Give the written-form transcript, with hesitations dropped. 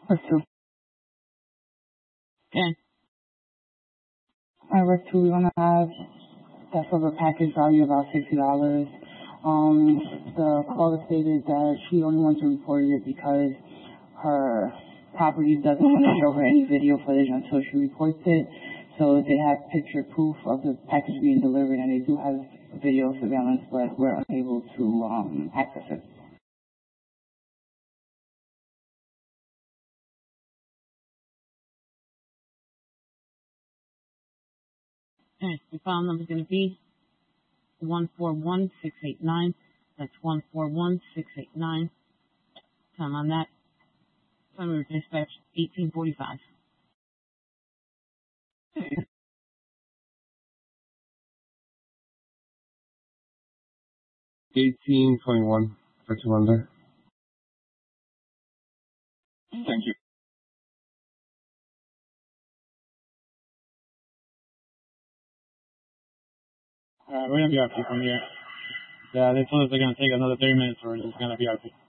Work two. Okay. Work two, we're gonna have that's of a package value about $60. The caller stated that she only wants to report it because her property doesn't want to show her any video footage until she reports it. So they have picture proof of the package being delivered, and they do have video surveillance, but we're unable to access it. Okay, the file number is going to be 141689. That's 141689. Time on that. Time we were dispatched 1845. 1821 for 200. Thank you. We're going to be out from here. Yeah, they told us they're going to take another 30 minutes or it's going to be out.